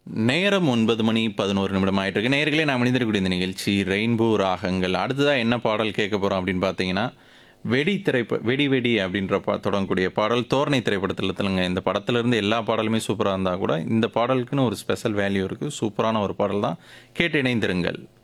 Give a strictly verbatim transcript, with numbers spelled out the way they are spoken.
நேரம் ஒன்பது மணி பதினொன்று நிமிடம் ஆயிட்டிருக்கு. நேயர்களே நாம் இணைந்திருக்கக்கூடிய இந்த நிகழ்ச்சி ரெயின்போ ராகங்கள். அடுத்ததா என்ன பாடல் கேட்க போறோம் அப்படின்னு பார்த்தீங்கன்னா, வெடி திரைப்ப வெடி வெடி அப்படின்ற பா தொடங்கக்கூடிய பாடல் தோரணை திரைப்படத்திலங்க. இந்த படத்திலிருந்து எல்லா பாடலுமே சூப்பரா இருந்தா கூட, இந்த பாடலுக்குன்னு ஒரு ஸ்பெஷல் வேல்யூ இருக்கு. சூப்பரான ஒரு பாடல் தான். கேட்டு இணைந்திருங்கள்.